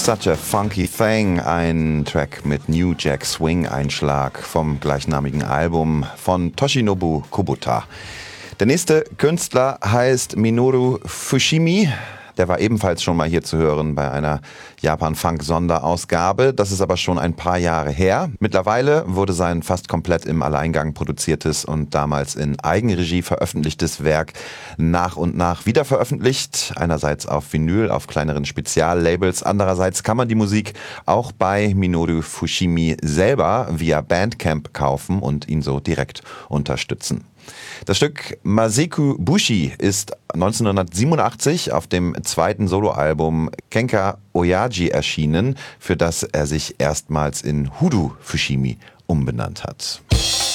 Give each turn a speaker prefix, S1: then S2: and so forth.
S1: Such a Funky Thing, ein Track mit New Jack Swing Einschlag vom gleichnamigen Album von Toshinobu Kubota. Der nächste Künstler heißt Minoru Fushimi. Der war ebenfalls schon mal hier zu hören bei einer Japan-Funk-Sonderausgabe. Das ist aber schon ein paar Jahre her. Mittlerweile wurde sein fast komplett im Alleingang produziertes und damals in Eigenregie veröffentlichtes Werk nach und nach wieder veröffentlicht. Einerseits auf Vinyl, auf kleineren Speziallabels. Andererseits kann man die Musik auch bei Minoru Fushimi selber via Bandcamp kaufen und ihn so direkt unterstützen. Das Stück Maseku Bushi ist 1987 auf dem zweiten Soloalbum Kenka Oyaji erschienen, für das er sich erstmals in Hoodoo Fushimi umbenannt hat.